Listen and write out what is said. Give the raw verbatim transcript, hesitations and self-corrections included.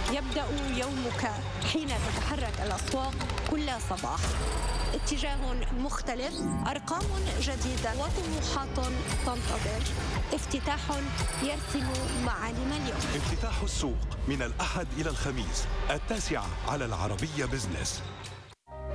يبدأ يومك حين تتحرك الأسواق كل صباح. اتجاه مختلف، أرقام جديدة وطموحات تنتظر. افتتاح يرسم معالم اليوم. افتتاح السوق من الأحد إلى الخميس التاسعة على العربية بزنس.